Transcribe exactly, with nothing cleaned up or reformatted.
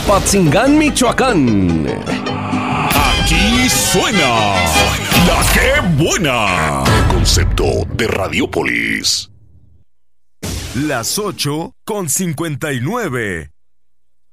Apatzingán, Michoacán. Aquí suena La Que Buena, concepto de Radiopolis. Las ocho con cincuenta y nueve.